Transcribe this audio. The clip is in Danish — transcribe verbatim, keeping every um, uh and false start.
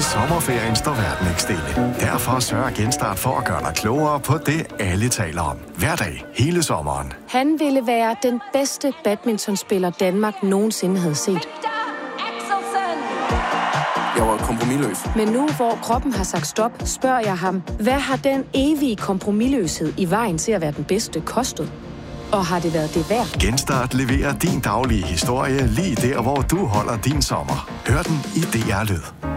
I sommerferien står verden ikke stille. Derfor sørger Genstart for at gøre dig klogere på det, alle taler om. Hver dag, hele sommeren. Han ville være den bedste badmintonspiller, Danmark nogensinde havde set. Jeg var kompromisløs. Men nu, hvor kroppen har sagt stop, spørger jeg ham, hvad har den evige kompromisløshed i vejen til at være den bedste kostet? Og har det været det værd? Genstart leverer din daglige historie lige der, hvor du holder din sommer. Hør den i D R Lyd.